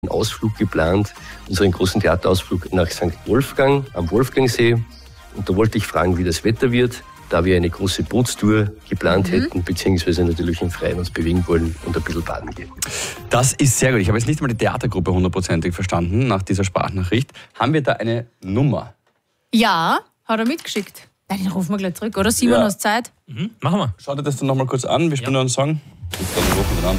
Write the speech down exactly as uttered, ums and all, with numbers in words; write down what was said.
einen Ausflug geplant, unseren großen Theaterausflug nach Sankt Wolfgang am Wolfgangsee. Und da wollte ich fragen, wie das Wetter wird, da wir eine große Bootstour geplant mhm. hätten, beziehungsweise natürlich im Freien uns bewegen wollen und ein bisschen baden gehen. Das ist sehr gut. Ich habe jetzt nicht mal die Theatergruppe hundertprozentig verstanden nach dieser Sprachnachricht. Haben wir da eine Nummer? Ja, hat er mitgeschickt. Nein, den rufen wir gleich zurück, oder? Simon, Ja. hast Zeit? Mhm, machen wir. Schau dir das dann nochmal kurz an. Wir spielen ja. noch einen Song. Jetzt dann rufen wir an.